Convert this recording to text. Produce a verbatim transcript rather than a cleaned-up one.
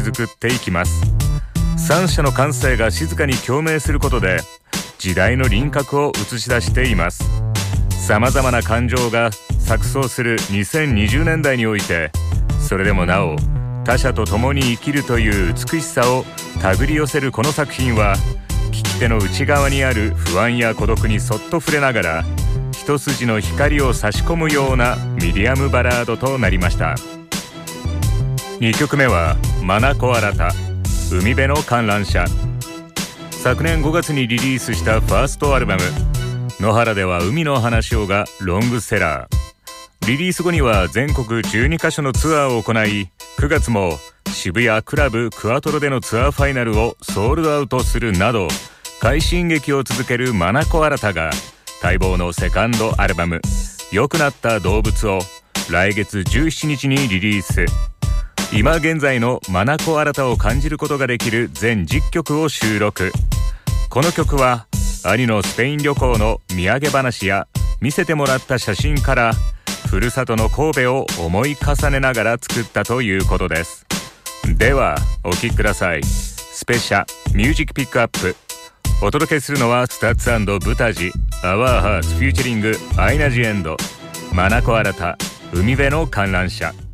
作っていきます。三者の感性が静かに共鳴することで時代の輪郭を映し出しています。さまざまな感情が錯綜するにせんにじゅうねんだいにおいて、それでもなお他者と共に生きるという美しさを手繰り寄せるこの作品は、聞き手の内側にある不安や孤独にそっと触れながら一筋の光を差し込むようなミディアムバラードとなりました。にきょくめはマナコ・アラタ、海辺の観覧車。昨年ごがつにリリースしたファーストアルバム野原では海の話をがロングセラー。リリース後には全国じゅうにかしょのツアーを行い、くがつも渋谷クラブクアトロでのツアーファイナルをソールドアウトするなど快進撃を続けるマナコ・アラタが待望のセカンドアルバム良くなった動物を来月じゅうしちにちにリリース。今現在のマナコ・アラタを感じることができる全じゅっきょくを収録。この曲は兄のスペイン旅行の土産話や見せてもらった写真からふるさとの神戸を思い重ねながら作ったということです。ではお聴きください。スペシャミュージックピックアップ。お届けするのはスタッツ&ブタジアワーハーツフューチャリングアイナ・ジ・エンド、マナコ・アラタ、海辺の観覧車。